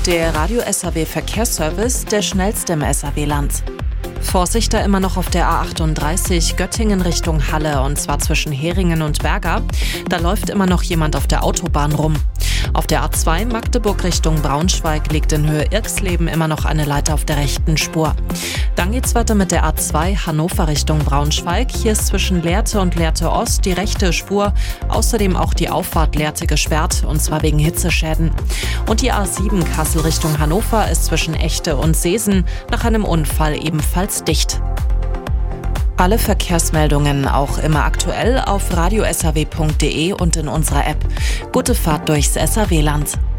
Der Radio SAW Verkehrsservice, der schnellste im SAW-Land. Vorsicht da immer noch auf der A38 Göttingen Richtung Halle, und zwar zwischen Heringen und Berga. Da läuft immer noch jemand auf der Autobahn rum. Auf der A2 Magdeburg Richtung Braunschweig liegt in Höhe Irxleben immer noch eine Leiter auf der rechten Spur. Dann geht's weiter mit der A2 Hannover Richtung Braunschweig. Hier ist zwischen Lehrte und Lehrte Ost die rechte Spur. Außerdem auch die Auffahrt Lehrte gesperrt, und zwar wegen Hitzeschäden. Und die A7 Kassel Richtung Hannover ist zwischen Echte und Seesen nach einem Unfall ebenfalls dicht. Alle Verkehrsmeldungen auch immer aktuell auf radiosaw.de und in unserer App. Gute Fahrt durchs SAW-Land.